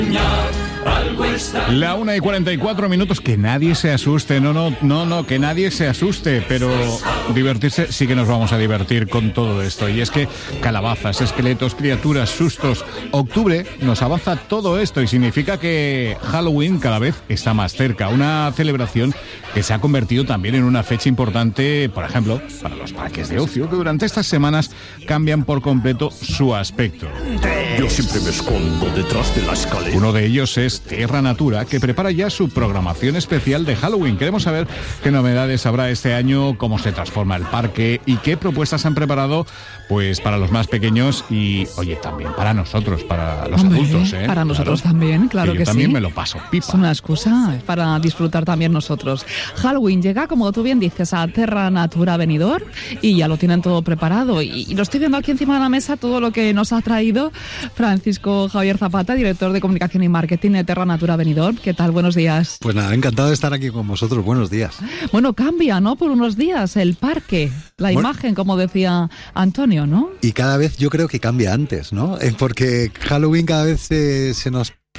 La 1:44, que nadie se asuste, no, que nadie se asuste, pero divertirse sí que nos vamos a divertir con todo esto. Y es que calabazas, esqueletos, criaturas, sustos, octubre nos avanza todo esto y significa que Halloween cada vez está más cerca. Una celebración que se ha convertido también en una fecha importante, por ejemplo, para los parques de ocio, que durante estas semanas cambian por completo su aspecto. Yo siempre me escondo detrás de la escalera. Uno de ellos es Tierra Natura, que prepara ya su programación especial de Halloween. Queremos saber qué novedades habrá este año, cómo se transforma el parque y qué propuestas han preparado pues para los más pequeños y, oye, también para nosotros, para los adultos. Para nosotros también, claro que sí. Yo también me lo paso pipa. Es una excusa para disfrutar también nosotros. Halloween llega, como tú bien dices, a Terra Natura Benidorm y ya lo tienen todo preparado. Y lo estoy viendo aquí encima de la mesa, todo lo que nos ha traído Francisco Javier Zapata, director de Comunicación y Marketing de Terra Natura Benidorm. ¿Qué tal? Buenos días. Pues nada, encantado de estar aquí con vosotros. Buenos días. Bueno, cambia, ¿no? Por unos días el parque, la imagen, como decía Antonio, ¿no? Y cada vez yo creo que cambia antes, ¿no? Porque Halloween cada vez se nos